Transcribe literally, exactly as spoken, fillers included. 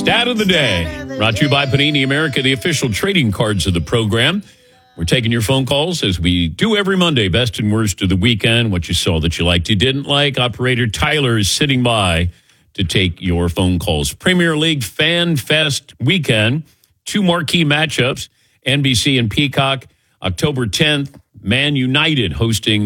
Stat of the day, brought to you by Panini America, the official trading cards of the program. We're taking your phone calls as we do every Monday, best and worst of the weekend, what you saw that you liked, you didn't like. Operator Tyler is sitting by to take your phone calls. Premier League Fan Fest weekend, two marquee matchups, N B C and Peacock, October tenth, Man United hosting